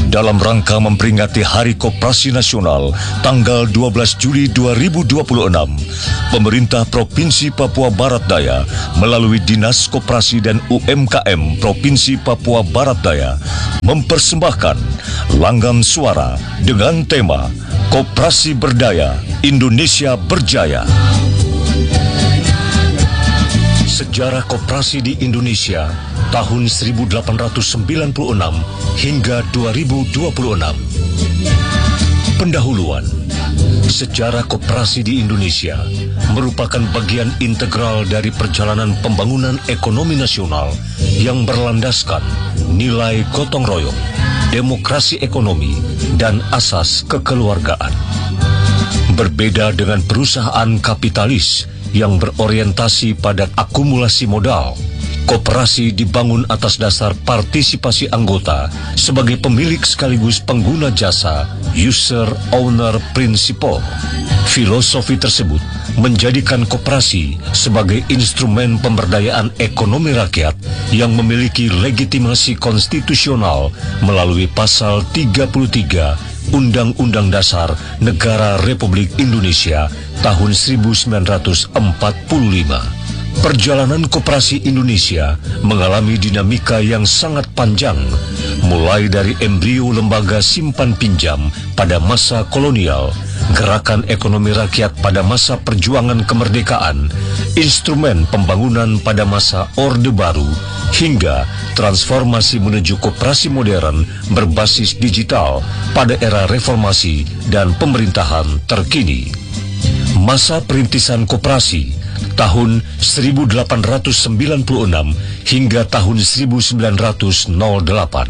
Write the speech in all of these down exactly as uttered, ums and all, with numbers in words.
Dalam rangka memperingati Hari Koperasi Nasional tanggal dua belas Juli dua ribu dua puluh enam, pemerintah Provinsi Papua Barat Daya melalui Dinas Koperasi dan U M K M Provinsi Papua Barat Daya mempersembahkan langgam suara dengan tema Koperasi Berdaya, Indonesia Berjaya. Sejarah koperasi di Indonesia tahun seribu delapan ratus sembilan puluh enam hingga dua ribu dua puluh enam. Pendahuluan. Sejarah koperasi di Indonesia merupakan bagian integral dari perjalanan pembangunan ekonomi nasional yang berlandaskan nilai gotong royong, demokrasi ekonomi, dan asas kekeluargaan. Berbeda dengan perusahaan kapitalis yang berorientasi pada akumulasi modal, koperasi dibangun atas dasar partisipasi anggota sebagai pemilik sekaligus pengguna jasa, user owner principle. Filosofi tersebut menjadikan koperasi sebagai instrumen pemberdayaan ekonomi rakyat yang memiliki legitimasi konstitusional melalui pasal tiga puluh tiga Undang-Undang Dasar Negara Republik Indonesia tahun seribu sembilan ratus empat puluh lima. Perjalanan koperasi Indonesia mengalami dinamika yang sangat panjang, mulai dari embrio lembaga simpan pinjam pada masa kolonial, gerakan ekonomi rakyat pada masa perjuangan kemerdekaan, instrumen pembangunan pada masa Orde Baru, hingga transformasi menuju koperasi modern berbasis digital pada era reformasi dan pemerintahan terkini. Masa perintisan koperasi tahun seribu delapan ratus sembilan puluh enam hingga tahun seribu sembilan ratus delapan.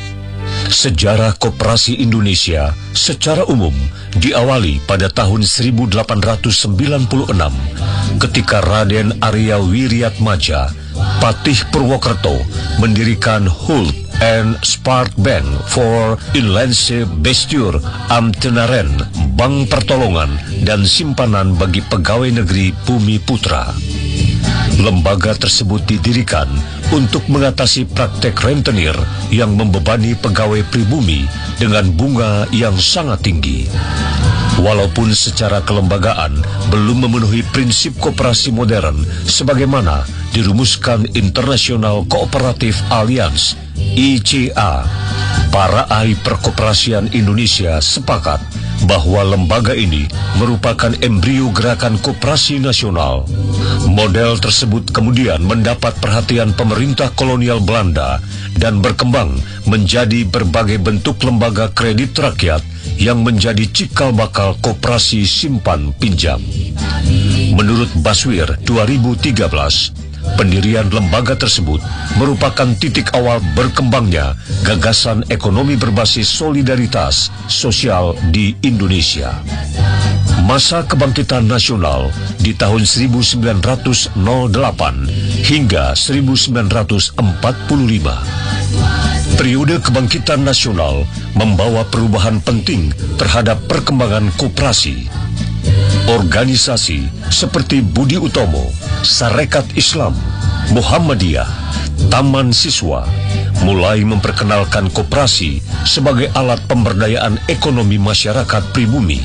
Sejarah koperasi Indonesia secara umum diawali pada tahun seribu delapan ratus sembilan puluh enam ketika Raden Arya Wiriatmadja, Patih Purwokerto, mendirikan Hult and Spark Bank for Inlandse Bestuur Ambtenaren, Bank Pertolongan dan Simpanan bagi Pegawai Negeri Bumi Putra. Lembaga tersebut didirikan untuk mengatasi praktek rentenir yang membebani pegawai pribumi dengan bunga yang sangat tinggi. Walaupun secara kelembagaan belum memenuhi prinsip koperasi modern sebagaimana dirumuskan International Cooperative Alliance I C A, para ahli perkoperasian Indonesia sepakat bahwa lembaga ini merupakan embrio gerakan koperasi nasional. Model tersebut kemudian mendapat perhatian pemerintah kolonial Belanda dan berkembang menjadi berbagai bentuk lembaga kredit rakyat yang menjadi cikal bakal koperasi simpan pinjam. Menurut Baswir dua ribu tiga belas, pendirian lembaga tersebut merupakan titik awal berkembangnya gagasan ekonomi berbasis solidaritas sosial di Indonesia. Masa kebangkitan nasional di tahun seribu sembilan ratus delapan hingga seribu sembilan ratus empat puluh lima. Periode kebangkitan nasional membawa perubahan penting terhadap perkembangan koperasi. Organisasi seperti Budi Utomo, Sarekat Islam, Muhammadiyah, Taman Siswa mulai memperkenalkan koperasi sebagai alat pemberdayaan ekonomi masyarakat pribumi.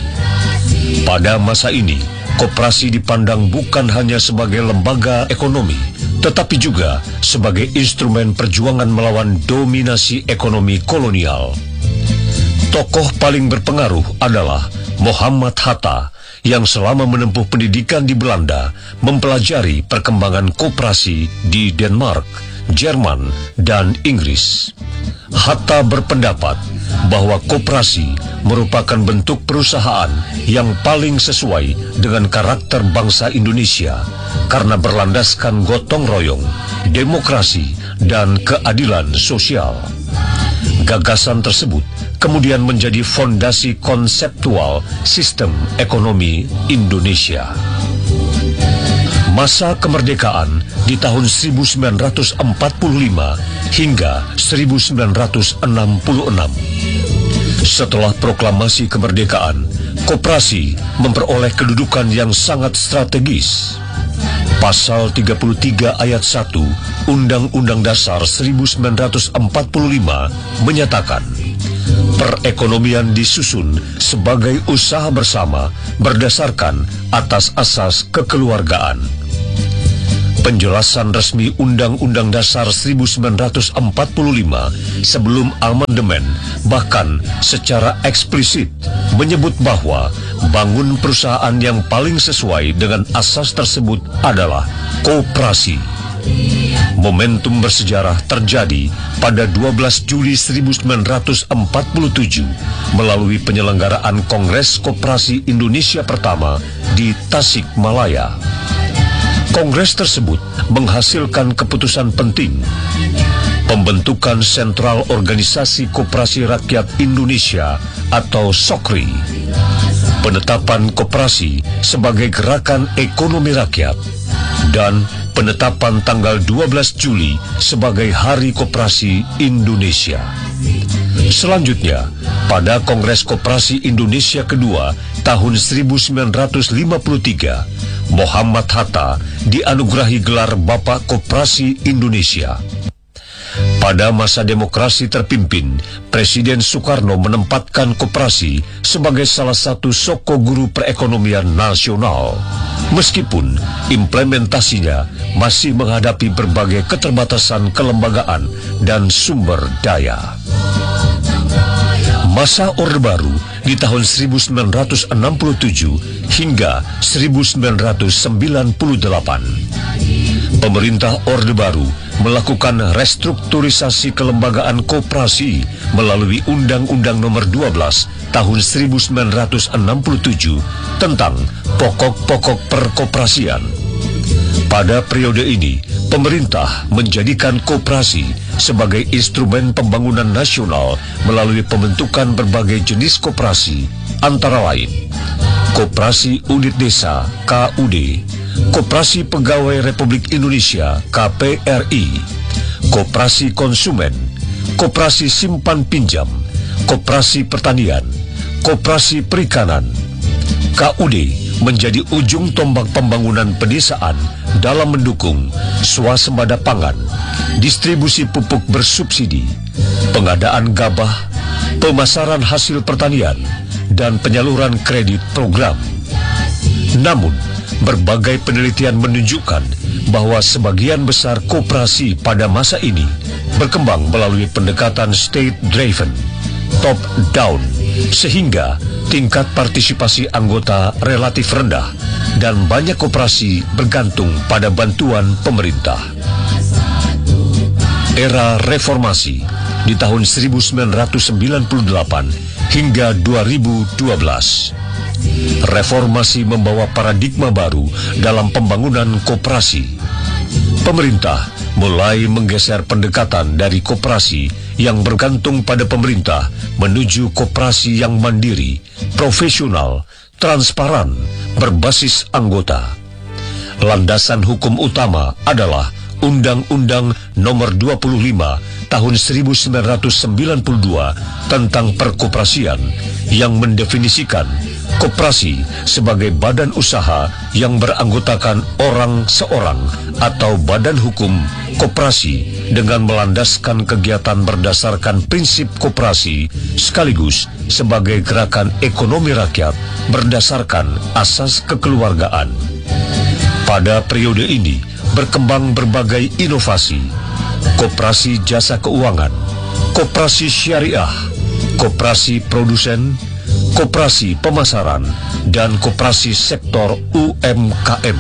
Pada masa ini, koperasi dipandang bukan hanya sebagai lembaga ekonomi, tetapi juga sebagai instrumen perjuangan melawan dominasi ekonomi kolonial. Tokoh paling berpengaruh adalah Muhammad Hatta, yang selama menempuh pendidikan di Belanda mempelajari perkembangan koperasi di Denmark, Jerman, dan Inggris. Hatta berpendapat bahwa koperasi merupakan bentuk perusahaan yang paling sesuai dengan karakter bangsa Indonesia karena berlandaskan gotong royong, demokrasi, dan keadilan sosial. Gagasan tersebut kemudian menjadi fondasi konseptual sistem ekonomi Indonesia. Masa kemerdekaan di tahun seribu sembilan ratus empat puluh lima hingga seribu sembilan ratus enam puluh enam. Setelah proklamasi kemerdekaan, koperasi memperoleh kedudukan yang sangat strategis. Pasal tiga puluh tiga ayat satu Undang-Undang Dasar seribu sembilan ratus empat puluh lima menyatakan Perekonomian disusun sebagai usaha bersama berdasarkan atas asas kekeluargaan. Penjelasan resmi Undang-Undang Dasar seribu sembilan ratus empat puluh lima sebelum amandemen bahkan secara eksplisit menyebut bahwa bangun perusahaan yang paling sesuai dengan asas tersebut adalah koperasi. Momentum bersejarah terjadi pada dua belas Juli seribu sembilan ratus empat puluh tujuh melalui penyelenggaraan Kongres Koperasi Indonesia pertama di Tasikmalaya. Kongres tersebut menghasilkan keputusan penting, pembentukan Sentral Organisasi Koperasi Rakyat Indonesia atau SOKRI, penetapan koperasi sebagai gerakan ekonomi rakyat, dan penetapan tanggal dua belas Juli sebagai Hari Koperasi Indonesia. Selanjutnya, pada Kongres Koperasi Indonesia kedua tahun seribu sembilan ratus lima puluh tiga, Muhammad Hatta dianugerahi gelar Bapak Koperasi Indonesia. Pada masa demokrasi terpimpin, Presiden Soekarno menempatkan koperasi sebagai salah satu soko guru perekonomian nasional. Meskipun implementasinya masih menghadapi berbagai keterbatasan kelembagaan dan sumber daya. Masa Orde Baru di tahun seribu sembilan ratus enam puluh tujuh hingga seribu sembilan ratus sembilan puluh delapan. Pemerintah Orde Baru melakukan restrukturisasi kelembagaan koperasi melalui Undang-Undang Nomor dua belas Tahun seribu sembilan ratus enam puluh tujuh tentang pokok-pokok perkoperasian. Pada periode ini, pemerintah menjadikan koperasi sebagai instrumen pembangunan nasional melalui pembentukan berbagai jenis koperasi, antara lain Koperasi Unit Desa K U D, Koperasi Pegawai Republik Indonesia K P R I, Koperasi Konsumen, Koperasi Simpan Pinjam, Koperasi Pertanian, Koperasi Perikanan. K U D menjadi ujung tombak pembangunan pedesaan dalam mendukung swasembada pangan, distribusi pupuk bersubsidi, pengadaan gabah, pemasaran hasil pertanian, dan penyaluran kredit program. Namun, berbagai penelitian menunjukkan bahwa sebagian besar koperasi pada masa ini berkembang melalui pendekatan state-driven, top-down, sehingga tingkat partisipasi anggota relatif rendah dan banyak koperasi bergantung pada bantuan pemerintah. Era reformasi di tahun seribu sembilan ratus sembilan puluh delapan hingga dua ribu dua belas. Reformasi membawa paradigma baru dalam pembangunan koperasi. Pemerintah mulai menggeser pendekatan dari koperasi yang bergantung pada pemerintah menuju koperasi yang mandiri, profesional, transparan, berbasis anggota. Landasan hukum utama adalah Undang-Undang Nomor dua puluh lima Tahun seribu sembilan ratus sembilan puluh dua tentang perkoperasian yang mendefinisikan koperasi sebagai badan usaha yang beranggotakan orang seorang atau badan hukum koperasi dengan melandaskan kegiatan berdasarkan prinsip koperasi sekaligus sebagai gerakan ekonomi rakyat berdasarkan asas kekeluargaan. Pada periode ini berkembang berbagai inovasi, koperasi jasa keuangan, koperasi syariah, koperasi produsen, koperasi pemasaran, dan koperasi sektor U M K M.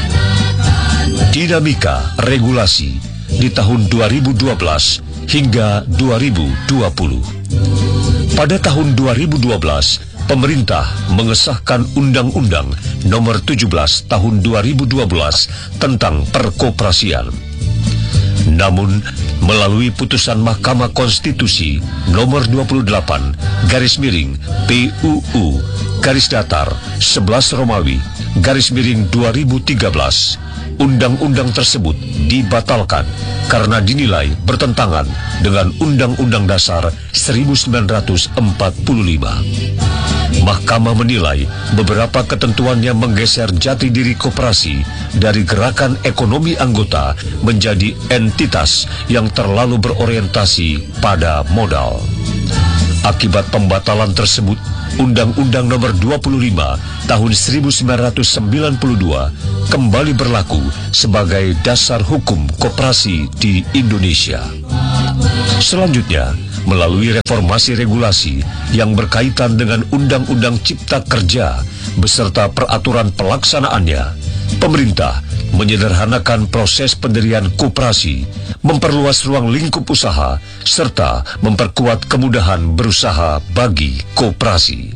Dinamika regulasi di tahun dua ribu dua belas hingga dua ribu dua puluh. Pada tahun dua ribu dua belas, pemerintah mengesahkan Undang-Undang Nomor tujuh belas Tahun dua ribu dua belas tentang perkoperasian. Namun, melalui putusan Mahkamah Konstitusi Nomor dua puluh delapan garis miring P U U garis datar sebelas Romawi garis miring dua ribu tiga belas, undang-undang tersebut dibatalkan karena dinilai bertentangan dengan Undang-Undang Dasar seribu sembilan ratus empat puluh lima. Mahkamah menilai beberapa ketentuannya menggeser jati diri koperasi dari gerakan ekonomi anggota menjadi entitas yang terlalu berorientasi pada modal. Akibat pembatalan tersebut, Undang-Undang Nomor dua puluh lima Tahun seribu sembilan ratus sembilan puluh dua kembali berlaku sebagai dasar hukum koperasi di Indonesia. Selanjutnya, melalui reformasi regulasi yang berkaitan dengan Undang-Undang Cipta Kerja beserta peraturan pelaksanaannya, pemerintah menyederhanakan proses pendirian koperasi, memperluas ruang lingkup usaha, serta memperkuat kemudahan berusaha bagi koperasi.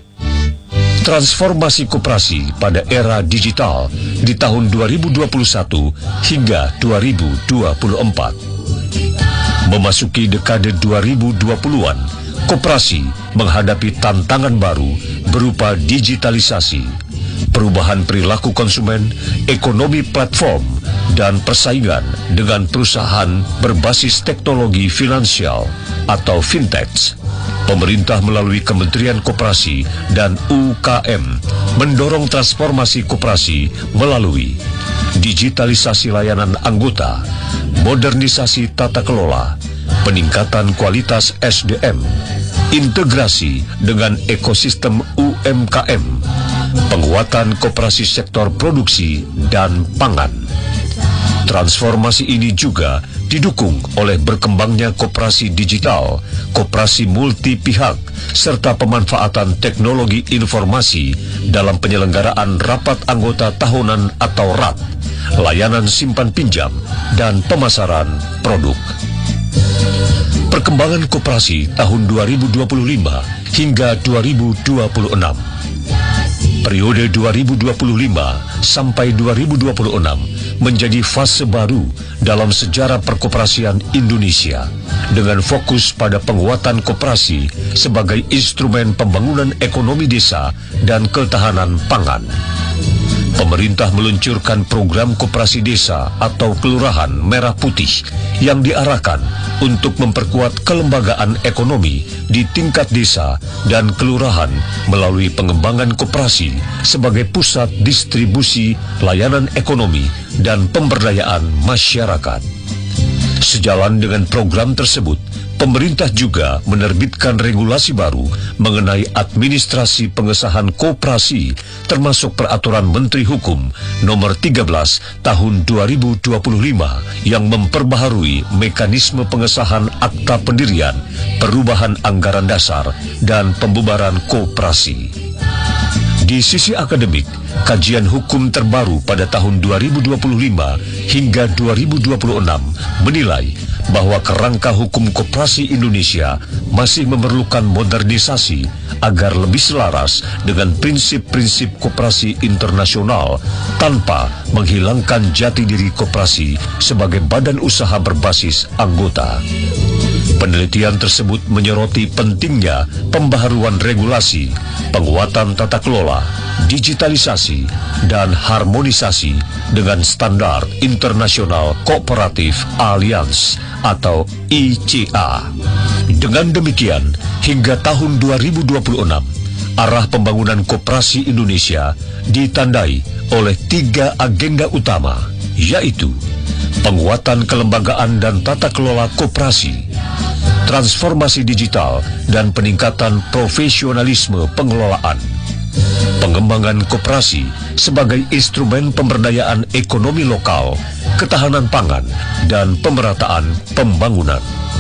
Transformasi koperasi pada era digital di tahun dua ribu dua puluh satu hingga dua ribu dua puluh empat. Memasuki dekade dua ribu dua puluhan, koperasi menghadapi tantangan baru berupa digitalisasi, perubahan perilaku konsumen, ekonomi platform, dan persaingan dengan perusahaan berbasis teknologi finansial atau fintech. Pemerintah melalui Kementerian Koperasi dan U K M mendorong transformasi koperasi melalui digitalisasi layanan anggota, modernisasi tata kelola, peningkatan kualitas S D M, integrasi dengan ekosistem U M K M, penguatan koperasi sektor produksi dan pangan. Transformasi ini juga didukung oleh berkembangnya koperasi digital, koperasi multi pihak, serta pemanfaatan teknologi informasi dalam penyelenggaraan rapat anggota tahunan atau R A T, layanan simpan pinjam, dan pemasaran produk. Perkembangan koperasi tahun dua ribu dua puluh lima hingga dua ribu dua puluh enam. Periode dua ribu dua puluh lima sampai dua ribu dua puluh enam menjadi fase baru dalam sejarah perkoperasian Indonesia dengan fokus pada penguatan koperasi sebagai instrumen pembangunan ekonomi desa dan ketahanan pangan. Pemerintah meluncurkan program koperasi desa atau kelurahan merah putih yang diarahkan untuk memperkuat kelembagaan ekonomi di tingkat desa dan kelurahan melalui pengembangan koperasi sebagai pusat distribusi layanan ekonomi dan pemberdayaan masyarakat. Sejalan dengan program tersebut, pemerintah juga menerbitkan regulasi baru mengenai administrasi pengesahan koperasi, termasuk Peraturan Menteri Hukum Nomor tiga belas Tahun dua ribu dua puluh lima yang memperbaharui mekanisme pengesahan akta pendirian, perubahan anggaran dasar, dan pembubaran koperasi. Di sisi akademik, kajian hukum terbaru pada tahun dua ribu dua puluh lima hingga dua ribu dua puluh enam menilai bahwa kerangka hukum koperasi Indonesia masih memerlukan modernisasi agar lebih selaras dengan prinsip-prinsip koperasi internasional tanpa menghilangkan jati diri koperasi sebagai badan usaha berbasis anggota. Penelitian tersebut menyoroti pentingnya pembaharuan regulasi, penguatan tata kelola, digitalisasi, dan harmonisasi dengan standar internasional kooperatif Alliance atau I C A. Dengan demikian, hingga tahun dua ribu dua puluh enam, arah pembangunan koperasi Indonesia ditandai oleh tiga agenda utama, yaitu penguatan kelembagaan dan tata kelola koperasi, transformasi digital, dan peningkatan profesionalisme pengelolaan. Pengembangan koperasi sebagai instrumen pemberdayaan ekonomi lokal, ketahanan pangan, dan pemerataan pembangunan.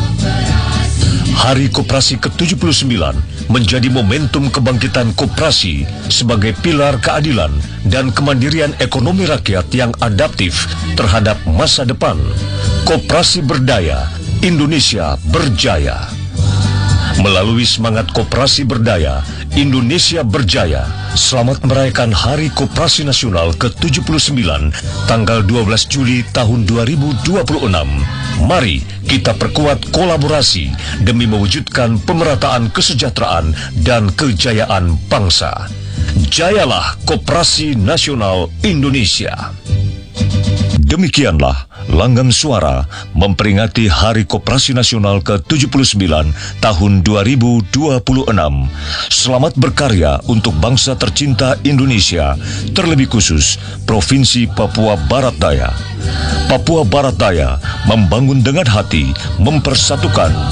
Hari Koperasi ke tujuh puluh sembilan menjadi momentum kebangkitan koperasi sebagai pilar keadilan dan kemandirian ekonomi rakyat yang adaptif terhadap masa depan. Koperasi berdaya, Indonesia berjaya. Melalui semangat koperasi berdaya, Indonesia berjaya. Selamat merayakan Hari Koperasi Nasional ke tujuh puluh sembilan, tanggal dua belas Juli tahun dua ribu dua puluh enam. Mari kita perkuat kolaborasi demi mewujudkan pemerataan kesejahteraan dan kejayaan bangsa. Jayalah Koperasi Nasional Indonesia. Demikianlah Langgam Suara memperingati Hari Koperasi Nasional ke tujuh puluh sembilan tahun dua ribu dua puluh enam. Selamat berkarya untuk bangsa tercinta Indonesia, terlebih khusus Provinsi Papua Barat Daya. Papua Barat Daya membangun dengan hati, mempersatukan